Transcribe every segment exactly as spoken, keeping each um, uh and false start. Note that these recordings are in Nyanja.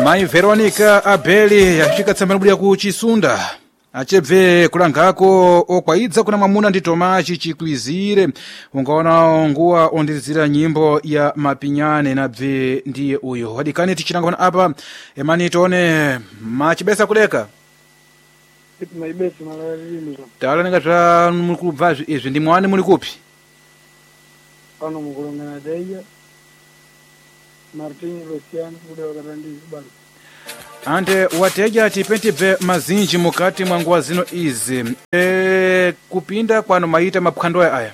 Mai Veronica Abeli yashika tsambalubya ku Chisunda achebve kulangako okwaidza kuna mwamuna ndi Tomashi Chikwizire ungaona nguwa ondirizira nyimbo ya Mapinyane na bve ndiye uyo wadikani tichirangana apa emani tone machibesa kuleka Iti maibesa malarini tala ngata mukubva izvi ndi mwane muli kupi pano mukulongana deya Martin Luciano kuda wakatandi bali ante wateja tipentibve mazinji mukati mwa nguwa zino izi e, kupinda kwano maita mapukhandoya aya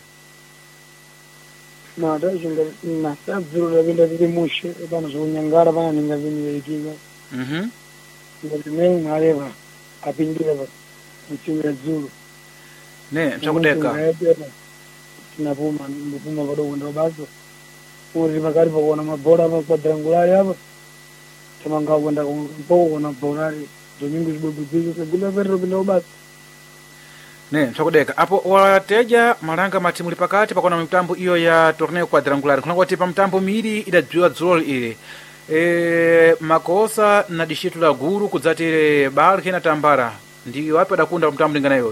nada jinga nasabzuru labinda tili mushe pano zikunyangara pana ninga vini veitika mhm ngati mei mwaleva apindira pa mchimira zulu ne mchakudeka tinapuma mbupuma padogo ndo baso uri makari pakuona mabhora makwadhirangulari apa tamanga kwenda mpoko kuna bhorari domingo zibubudzizo segula verro pinda ubasa ne mchakudeka apo wateja malanga mati muli pakati pakona mitambo iyo ya torneo quadrangular kuna kuti pa mitambo miri idadziwa dzolo ili e, makosa na dishitu la guru kudzatire Balkhe na Tambara ndi wapi adakunda mtambo lingana yoyo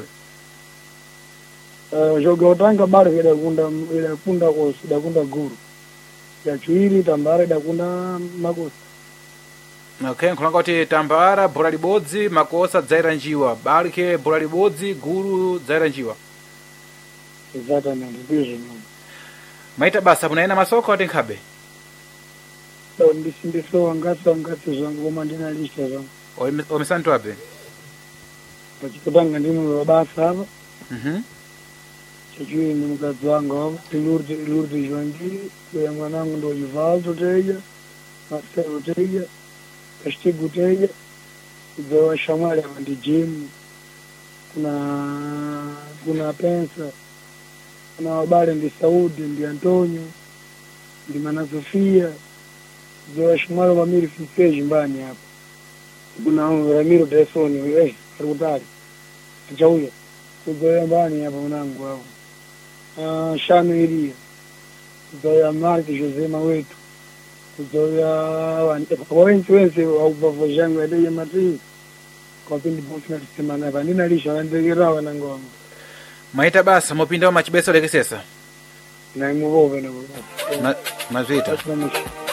uh, jogo otanga Balkhe idakunda idakunda kosi idakunda guru yachiwiri Tambara idakunda makosa okay nkulanga kuti Tambara bhora libodzi makosa dzaira njiwa Balkhe bhora libodzi guru dzaira njiwa exactamente ndizvo maita basa munaena masoko ati nkhabe do ndisindisowa ngati ngati zvangu koma ndina lista zvangu omisantu abe pachikutanga ndino basa apa mhm chachiwiri ndi mukadzi wanga apa Lourdes Lourdes Joangi kuya mwanangu ndo Ivaldo Teja Marcelo Teja Castigo Teja kudzawa shamwali apa ndi Jim kuna kuna Pensa kuna wabale ndi Saudi ndi Antonio ndi Mana Sofia kudzawa shamwali wa Miri Fiseji mbani hapa kuna Ramiro Desoni eh arutari tichauya kudzawa mbani hapa mwanangu hapo ah Shano Iria kudzawa Mark Jose Mawetu kudzoya wense wense aubava jangu yadeye matri kwa pindi bosna tisemana vanina lisha vandekera wana ngoma maita basa mopinda machibesa lekesesa na imuvove na mazvita ma,